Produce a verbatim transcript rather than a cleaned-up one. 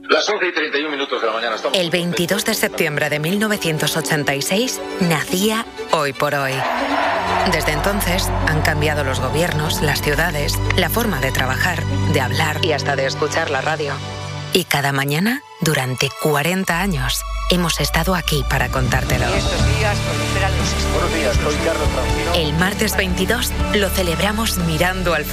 Las once y treinta y un minutos de la mañana estamos... El veintidós de septiembre de mil novecientos ochenta y seis nacía Hoy por Hoy. Desde entonces han cambiado los gobiernos, las ciudades, la forma de trabajar, de hablar y hasta de escuchar la radio. Y cada mañana, durante cuarenta años, hemos estado aquí para contártelo. Estos días proliferan los... Buenos días, soy Carlos Francino. El martes veintidós lo celebramos mirando al